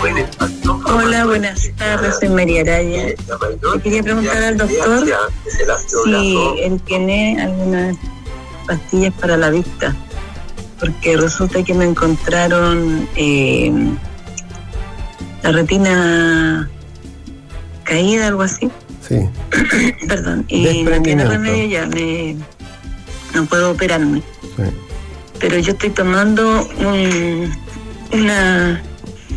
Hola, buenas tardes, soy María Araya. Le quería preguntar al doctor si él tiene algunas pastillas para la vista, porque resulta que me encontraron la retina caída, algo así. Sí. Perdón, y no tiene remedio ya, no puedo operarme. Sí. Pero yo estoy tomando unas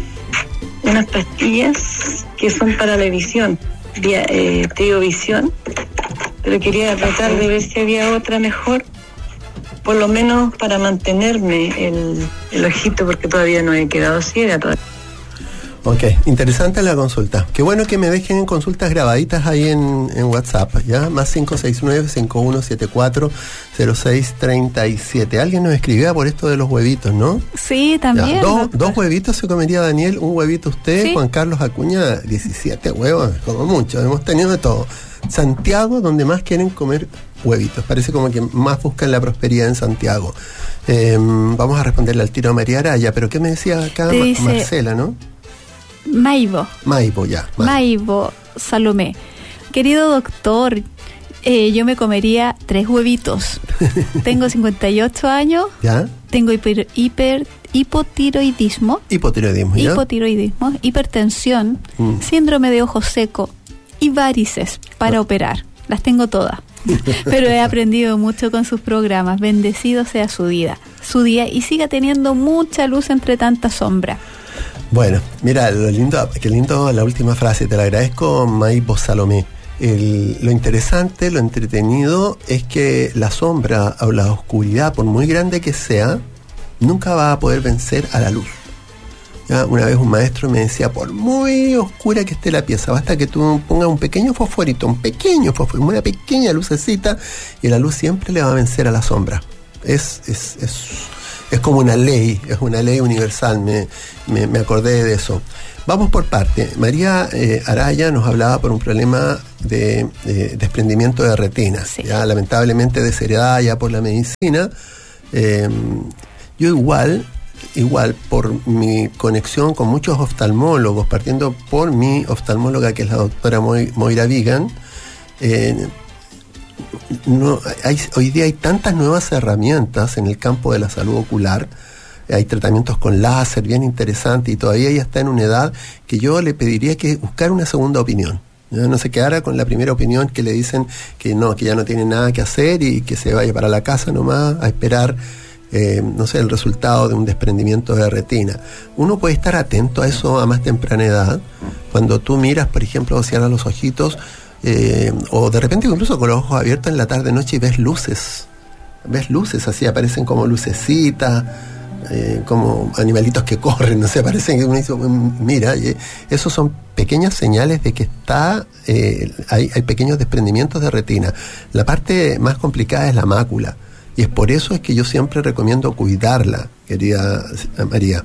pastillas que son para la visión, Teovisión, pero quería tratar de ver si había otra mejor, por lo menos para mantenerme el ojito, porque todavía no he quedado ciega todavía. Ok, interesante la consulta. Qué bueno que me dejen consultas grabaditas ahí en WhatsApp, ¿ya? Más 569-5174-0637. Alguien nos escribía por esto de los huevitos, ¿no? Sí, también. Dos huevitos se comería Daniel, un huevito usted, sí. Juan Carlos Acuña, 17 huevos, como mucho. Hemos tenido de todo. Santiago, donde más quieren comer huevitos. Parece como que más buscan la prosperidad en Santiago. Vamos a responderle al tiro a María Araya, pero ¿qué me decía acá Marcela, no? Maibo, Salomé. Querido doctor, yo me comería 3 huevitos. Tengo 58 años. ¿Ya? Tengo hipotiroidismo, hipertensión, síndrome de ojo seco y varices para operar. Las tengo todas. Pero he aprendido mucho con sus programas. Bendecido sea su día y siga teniendo mucha luz entre tanta sombra. Bueno, mira, qué lindo la última frase, te la agradezco, Maibo Salomé. Lo interesante, lo entretenido es que la sombra o la oscuridad, por muy grande que sea, nunca va a poder vencer a la luz. ¿Ya? Una vez un maestro me decía, por muy oscura que esté la pieza, basta que tú pongas un pequeño fosforito, una pequeña lucecita, y la luz siempre le va a vencer a la sombra. Es como una ley, es una ley universal, me acordé de eso. Vamos por parte. María Araya nos hablaba por un problema de desprendimiento de retina, sí. Ya lamentablemente desheredada ya por la medicina. Yo igual por mi conexión con muchos oftalmólogos, partiendo por mi oftalmóloga que es la doctora Moira Vigan, hoy día hay tantas nuevas herramientas en el campo de la salud ocular. Hay tratamientos con láser bien interesantes y todavía ella está en una edad que yo le pediría que buscar una segunda opinión. No se quedara con la primera opinión que le dicen que ya no tiene nada que hacer y que se vaya para la casa nomás a esperar el resultado de un desprendimiento de retina. Uno puede estar atento a eso a más temprana edad. Cuando tú miras, por ejemplo, cierras los ojitos, o de repente incluso con los ojos abiertos en la tarde noche y ves luces así, aparecen como lucecitas, como animalitos que corren, aparecen que uno dice, mira, esos son pequeñas señales de que hay pequeños desprendimientos de retina. La parte más complicada es la mácula, y es por eso es que yo siempre recomiendo cuidarla, querida María.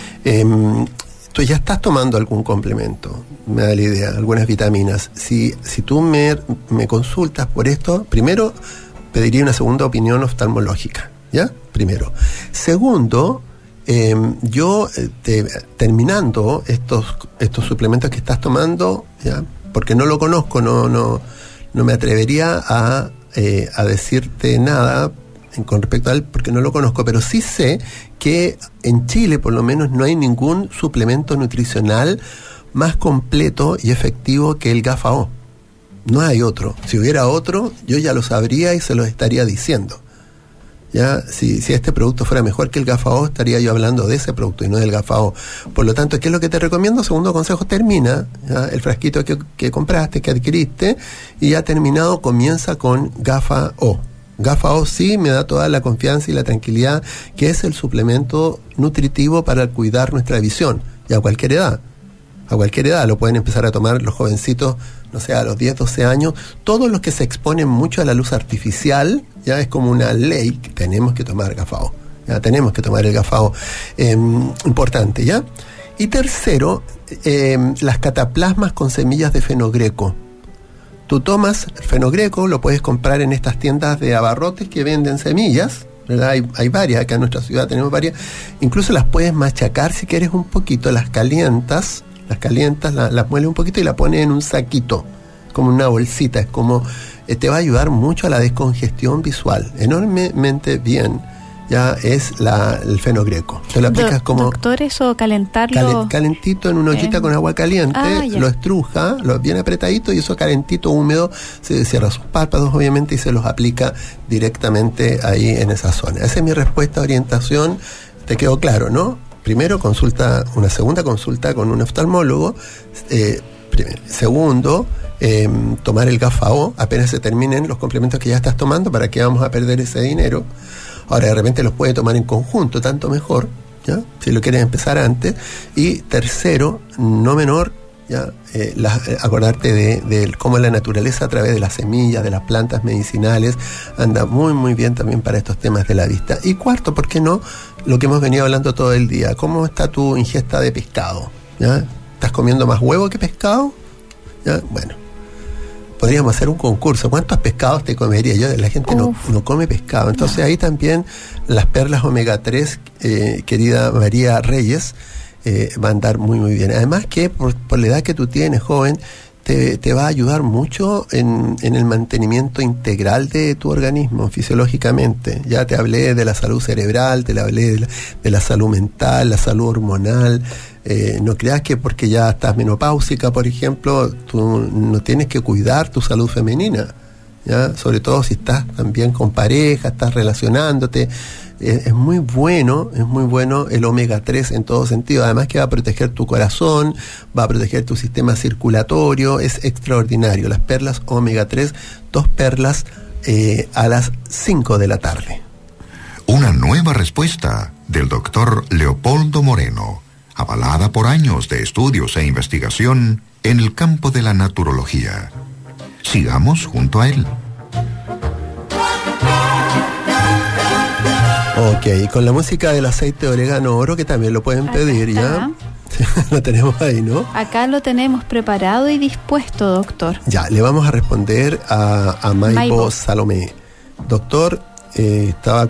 Tú ya estás tomando algún complemento, me da la idea, algunas vitaminas. Si tú me consultas por esto, primero pediría una segunda opinión oftalmológica, ¿ya? Primero. Segundo, yo terminando estos suplementos que estás tomando, ¿ya? Porque no lo conozco, no me atrevería a decirte nada con respecto a él porque no lo conozco, pero sí sé que en Chile por lo menos no hay ningún suplemento nutricional más completo y efectivo que el GAFA-O. No hay otro. Si hubiera otro, yo ya lo sabría y se lo estaría diciendo. ¿Ya? Si este producto fuera mejor que el GAFA-O, estaría yo hablando de ese producto y no del GAFA-O. Por lo tanto, ¿qué es lo que te recomiendo? Segundo consejo, termina, ¿ya? El frasquito que compraste, que adquiriste, y ya terminado, comienza con GAFA-O. GAFA-O sí me da toda la confianza y la tranquilidad que es el suplemento nutritivo para cuidar nuestra visión, y a cualquier edad. A cualquier edad lo pueden empezar a tomar los jovencitos, no sé, a los 10, 12 años. Todos los que se exponen mucho a la luz artificial, ya es como una ley que tenemos que tomar GAFA-O. Ya tenemos que tomar el GAFA-O. Importante, ¿ya? Y tercero, las cataplasmas con semillas de fenogreco. Tú tomas el fenogreco, lo puedes comprar en estas tiendas de abarrotes que venden semillas, ¿verdad? Hay varias, acá en nuestra ciudad tenemos varias. Incluso las puedes machacar si quieres un poquito, las calientas, las mueles un poquito y la pones en un saquito, como una bolsita. Es como, te va a ayudar mucho a la descongestión visual, enormemente bien. Ya es el fenogreco. Te lo aplicas como... Doctor, eso calentarlo... calentito en una ollita con agua caliente, lo estruja, lo bien apretadito, y eso calentito, húmedo, se cierra sus párpados obviamente y se los aplica directamente ahí en esa zona. Esa es mi respuesta, orientación. Te quedó claro, ¿no? Primero, una segunda consulta con un oftalmólogo. Segundo, tomar el GAFAO apenas se terminen los complementos que ya estás tomando. ¿Para qué vamos a perder ese dinero? Ahora, de repente los puede tomar en conjunto, tanto mejor, ¿ya? Si lo quieres empezar antes. Y tercero, no menor, ¿ya? Acordarte de cómo la naturaleza a través de las semillas, de las plantas medicinales, anda muy muy bien también para estos temas de la vista. Y cuarto, ¿por qué no? Lo que hemos venido hablando todo el día, ¿cómo está tu ingesta de pescado? ¿Ya? ¿Estás comiendo más huevo que pescado? ¿Ya? Bueno, podríamos hacer un concurso. ¿Cuántos pescados te comería? La gente no come pescado. Entonces ahí también las perlas omega 3, querida María Reyes, va a andar muy muy bien. Además que por la edad que tú tienes, joven, te va a ayudar mucho en el mantenimiento integral de tu organismo fisiológicamente. Ya te hablé de la salud cerebral, te hablé de la salud mental, la salud hormonal. No creas que porque ya estás menopáusica, por ejemplo, tú no tienes que cuidar tu salud femenina, ¿ya? Sobre todo si estás también con pareja, estás relacionándote. Es muy bueno el omega 3 en todo sentido. Además que va a proteger tu corazón, va a proteger tu sistema circulatorio. Es extraordinario. Las perlas omega 3, 2 perlas a las 5 de la tarde. Una nueva respuesta del doctor Leopoldo Moreno, avalada por años de estudios e investigación en el campo de la naturología. Sigamos junto a él. Ok, y con la música del aceite de orégano oro, que también lo pueden pedir, ¿ya? Lo tenemos ahí, ¿no? Acá lo tenemos preparado y dispuesto, doctor. Ya, le vamos a responder a Maibo Salomé. Doctor, estaba